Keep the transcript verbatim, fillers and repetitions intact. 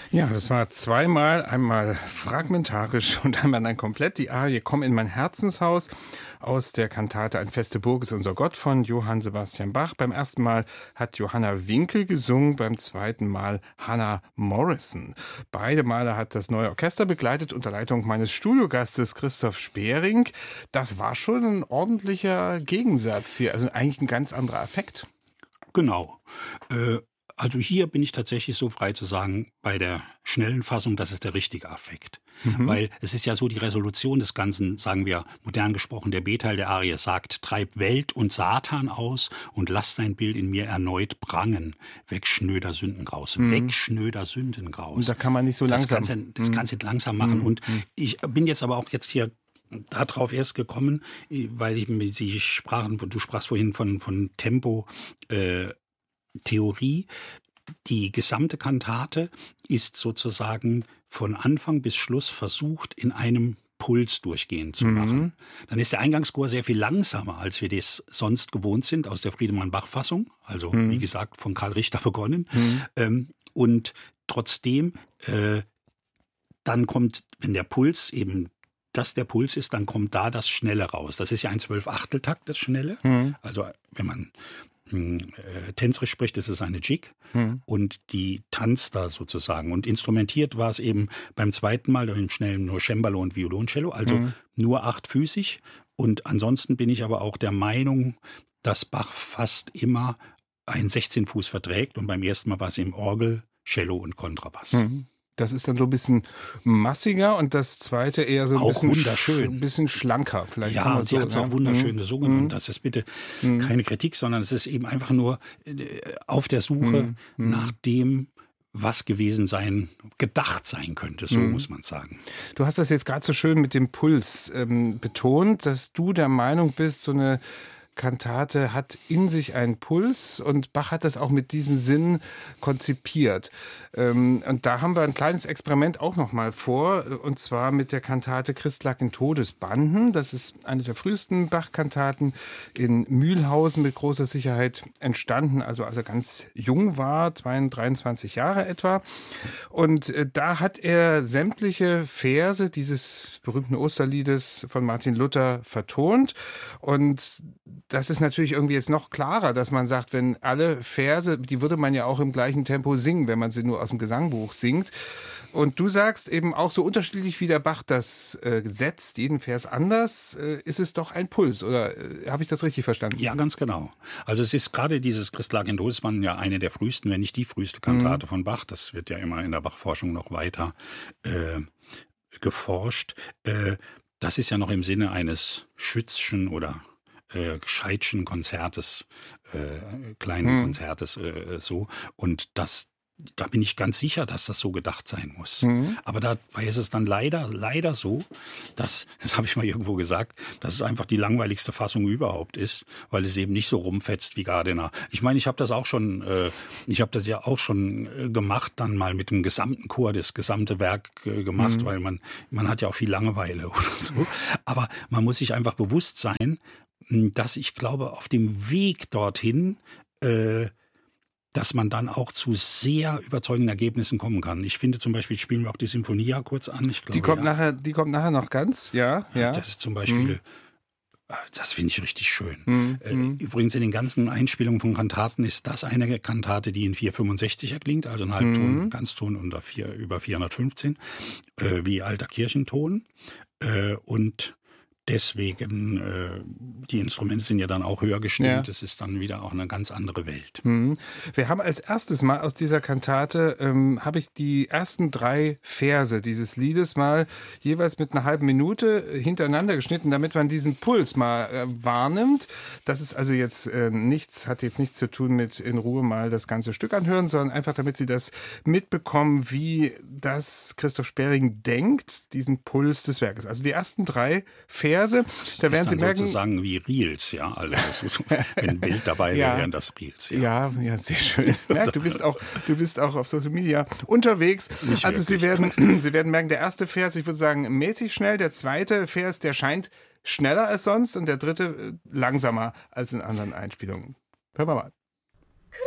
Ja, das war zweimal, einmal fragmentarisch und einmal dann komplett die Arie Komm in mein Herzenshaus aus der Kantate Ein feste Burg ist unser Gott von Johann Sebastian Bach. Beim ersten Mal hat Johanna Winkel gesungen, beim zweiten Mal Hannah Morrison. Beide Male hat das neue Orchester begleitet unter Leitung meines Studiogastes Christoph Spering. Das war schon ein ordentlicher Gegensatz hier, also eigentlich ein ganz anderer Effekt. Genau. Äh Also hier bin ich tatsächlich so frei zu sagen, bei der schnellen Fassung, das ist der richtige Affekt. Mhm. Weil es ist ja so, die Resolution des Ganzen, sagen wir modern gesprochen, der B-Teil der Arie sagt, treib Welt und Satan aus und lass dein Bild in mir erneut prangen. Weg schnöder Sündengraus, mhm. weg schnöder Sündengraus. Und da kann man nicht so das langsam. Kannst du, das mhm. kannst du langsam machen. Mhm. Und ich bin jetzt aber auch jetzt hier darauf erst gekommen, weil ich, Sie sprachen, du sprachst vorhin von, von Tempo, äh, Theorie. Die gesamte Kantate ist sozusagen von Anfang bis Schluss versucht, in einem Puls durchgehend zu machen. Mhm. Dann ist der Eingangschor sehr viel langsamer, als wir das sonst gewohnt sind aus der Friedemann-Bach-Fassung. Also, mhm. wie gesagt, von Karl Richter begonnen. Mhm. Ähm, und trotzdem, äh, dann kommt, wenn der Puls eben das der Puls ist, dann kommt da das Schnelle raus. Das ist ja ein Zwölf-Achtel-Takt, das Schnelle. Mhm. Also, wenn man Äh, tänzerisch spricht, das ist eine Jig hm. und die tanzt da sozusagen. Und instrumentiert war es eben beim zweiten Mal im Schnellen nur Cembalo und Violoncello, also hm. nur achtfüßig. Und ansonsten bin ich aber auch der Meinung, dass Bach fast immer einen sechzehn Fuß verträgt und beim ersten Mal war es eben Orgel, Cello und Kontrabass. Hm. Das ist dann so ein bisschen massiger und das zweite eher so ein auch bisschen, wunderschön. Sch- ein bisschen schlanker. Vielleicht ja, und sie so, hat es ja. auch wunderschön mhm. gesungen. Mhm. Und das ist bitte mhm. keine Kritik, sondern es ist eben einfach nur auf der Suche mhm. nach dem, was gewesen sein, gedacht sein könnte, so mhm. muss man sagen. Du hast das jetzt gerade so schön mit dem Puls ähm, betont, dass du der Meinung bist, so eine Kantate hat in sich einen Puls und Bach hat das auch mit diesem Sinn konzipiert. Und da haben wir ein kleines Experiment auch noch mal vor, und zwar mit der Kantate Christ lag in Todesbanden. Das ist eine der frühesten Bach-Kantaten in Mühlhausen mit großer Sicherheit entstanden, also als er ganz jung war, dreiundzwanzig Jahre etwa. Und da hat er sämtliche Verse dieses berühmten Osterliedes von Martin Luther vertont und das ist natürlich irgendwie jetzt noch klarer, dass man sagt, wenn alle Verse, die würde man ja auch im gleichen Tempo singen, wenn man sie nur aus dem Gesangbuch singt. Und du sagst eben auch so unterschiedlich wie der Bach das äh, setzt, jeden Vers anders, äh, ist es doch ein Puls, oder äh, habe ich das richtig verstanden? Ja, ganz genau. Also es ist gerade dieses Christ lag in Todesbanden ja eine der frühesten, wenn nicht die früheste Kantate mhm. von Bach. Das wird ja immer in der Bach-Forschung noch weiter äh, geforscht. Äh, das ist ja noch im Sinne eines Schützschen oder Äh, Scheidschen Konzertes, äh, kleinen hm. Konzertes, äh, so. Und das, da bin ich ganz sicher, dass das so gedacht sein muss. Hm. Aber dabei ist es dann leider, leider so, dass, das habe ich mal irgendwo gesagt, dass es einfach die langweiligste Fassung überhaupt ist, weil es eben nicht so rumfetzt wie Gardiner. Ich meine, ich habe das auch schon, äh, ich habe das ja auch schon äh, gemacht, dann mal mit dem gesamten Chor, das gesamte Werk äh, gemacht, hm. weil man, man hat ja auch viel Langeweile oder so. Aber man muss sich einfach bewusst sein, dass ich glaube, auf dem Weg dorthin, äh, dass man dann auch zu sehr überzeugenden Ergebnissen kommen kann. Ich finde zum Beispiel, spielen wir auch die Sinfonia kurz an. Ich glaube, die kommt ja. nachher, die kommt nachher noch ganz, ja. ja. Das ist zum Beispiel, mhm. das finde ich richtig schön. Mhm. Äh, übrigens in den ganzen Einspielungen von Kantaten ist das eine Kantate, die in vier fünfundsechzig erklingt, also ein Halbton, mhm. Ganzton unter vier, über vierhundertfünfzehn, äh, wie alter Kirchenton. Äh, und Deswegen, äh, die Instrumente sind ja dann auch höher gestimmt. Ja. Es ist dann wieder auch eine ganz andere Welt. Mhm. Wir haben als erstes Mal aus dieser Kantate, ähm, habe ich die ersten drei Verse dieses Liedes mal jeweils mit einer halben Minute hintereinander geschnitten, damit man diesen Puls mal äh, wahrnimmt. Das ist also jetzt äh, nichts, hat jetzt nichts zu tun mit in Ruhe mal das ganze Stück anhören, sondern einfach, damit Sie das mitbekommen, wie das Christoph Spering denkt, diesen Puls des Werkes. Also die ersten drei Verse, da werden Sie merken, sozusagen wie Reels, ja, also wenn ein Bild dabei wäre, ja, wären das Reels. Ja, ja, ja, sehr schön. Merk, du bist auch, du bist auch auf Social Media unterwegs. Nicht also wirklich. Sie werden, Sie werden merken, der erste Vers, ich würde sagen mäßig schnell, der zweite Vers, der scheint schneller als sonst und der dritte langsamer als in anderen Einspielungen. Hören wir mal.